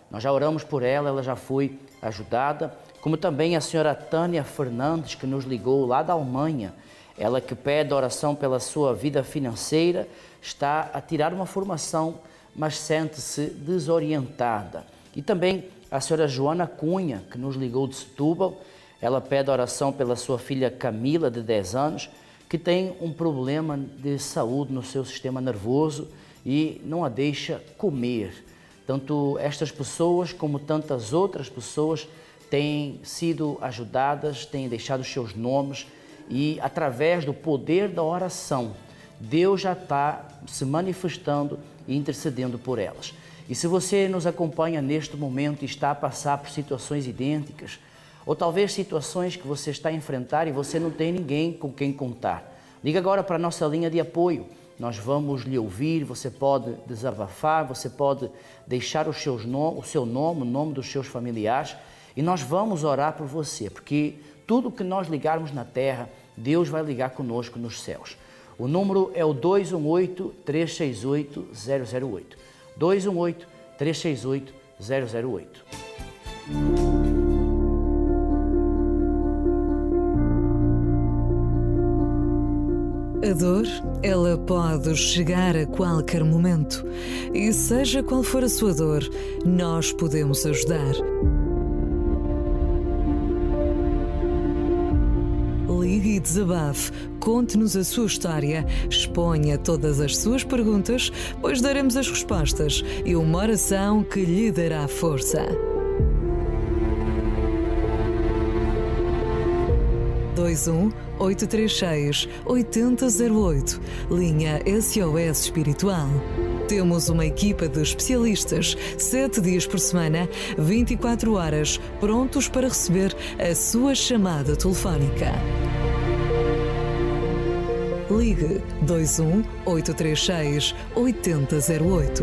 Nós já oramos por ela, ela já foi ajudada, como também a senhora Tânia Fernandes, que nos ligou lá da Alemanha, ela que pede oração pela sua vida financeira, está a tirar uma formação, mas sente-se desorientada. E também a senhora Joana Cunha, que nos ligou de Setúbal, ela pede oração pela sua filha Camila, de 10 anos, que tem um problema de saúde no seu sistema nervoso e não a deixa comer. Tanto estas pessoas como tantas outras pessoas têm sido ajudadas, têm deixado os seus nomes e através do poder da oração, Deus já está se manifestando e intercedendo por elas. E se você nos acompanha neste momento e está a passar por situações idênticas, ou talvez situações que você está a enfrentar e você não tem ninguém com quem contar, liga agora para a nossa linha de apoio. Nós vamos lhe ouvir, você pode desabafar, você pode deixar o seu nome, o nome dos seus familiares e nós vamos orar por você, porque tudo que nós ligarmos na terra, Deus vai ligar conosco nos céus. O número é o 218-368-008. 218-368-008. A dor, ela pode chegar a qualquer momento. E seja qual for a sua dor, nós podemos ajudar. Ligue e desabafe, conte-nos a sua história, exponha todas as suas perguntas, pois daremos as respostas e uma oração que lhe dará força. 21-836-8008, linha SOS Espiritual. Temos uma equipa de especialistas, 7 dias por semana, 24 horas, prontos para receber a sua chamada telefónica. Ligue 21-836-8008.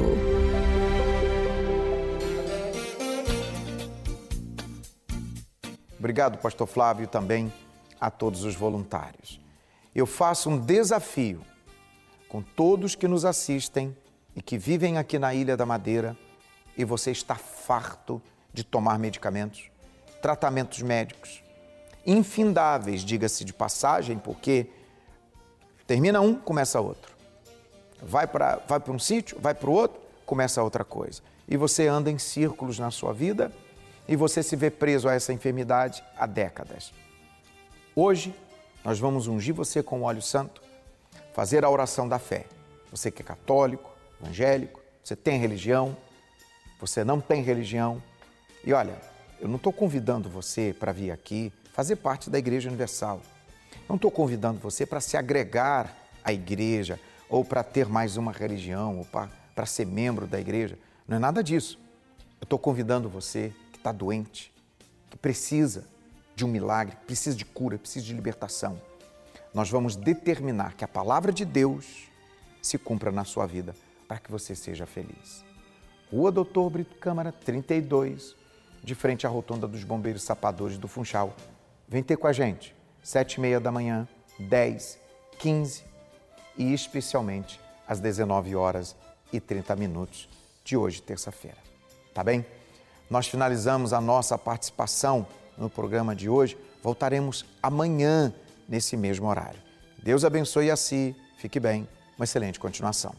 Obrigado, pastor Flávio, também a todos os voluntários. Eu faço um desafio com todos que nos assistem e que vivem aqui na Ilha da Madeira e você está farto de tomar medicamentos, tratamentos médicos, infindáveis, diga-se de passagem, porque termina um, começa outro. Vai para um sítio, vai para o outro, começa outra coisa. E você anda em círculos na sua vida e você se vê preso a essa enfermidade há décadas. Hoje, nós vamos ungir você com o óleo santo, fazer a oração da fé. Você que é católico, evangélico, você tem religião, você não tem religião. E olha, eu não estou convidando você para vir aqui fazer parte da Igreja Universal. Não estou convidando você para se agregar à igreja ou para ter mais uma religião ou para ser membro da igreja. Não é nada disso. Eu estou convidando você que está doente, que precisa de um milagre, precisa de cura, precisa de libertação. Nós vamos determinar que a palavra de Deus se cumpra na sua vida para que você seja feliz. Rua Doutor Brito Câmara, 32, de frente à Rotunda dos Bombeiros Sapadores do Funchal. Vem ter com a gente, 7h30 da manhã, 10, 15 e especialmente às 19h30 de hoje, terça-feira. Tá bem? Nós finalizamos a nossa participação no programa de hoje. Voltaremos amanhã nesse mesmo horário. Deus abençoe a si, fique bem, uma excelente continuação.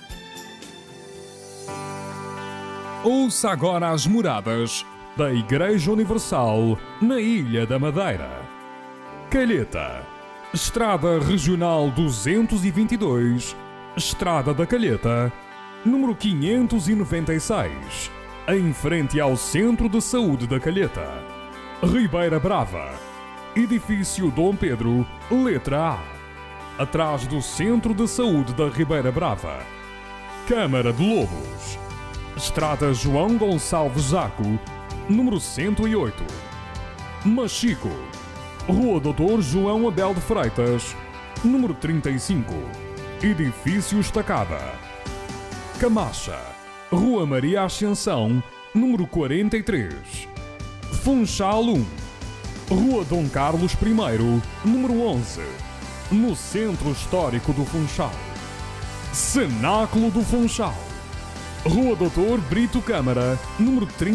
Ouça agora as moradas da Igreja Universal na Ilha da Madeira. Calheta, Estrada Regional 222, Estrada da Calheta, número 596, em frente ao Centro de Saúde da Calheta. Ribeira Brava, Edifício Dom Pedro, letra A, atrás do Centro de Saúde da Ribeira Brava. Câmara de Lobos, Estrada João Gonçalves Zaco, número 108. Machico, Rua Doutor João Abel de Freitas, número 35, Edifício Estacada. Camacha, Rua Maria Ascensão, número 43. Funchal 1, Rua Dom Carlos I, número 11, no Centro Histórico do Funchal. Cenáculo do Funchal, Rua Doutor Brito Câmara, número 30.